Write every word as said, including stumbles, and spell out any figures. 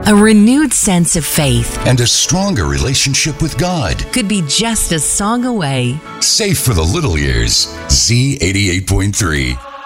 A renewed sense of faith and a stronger relationship with God could be just a song away. Safe for the little ears. Z eighty-eight point three.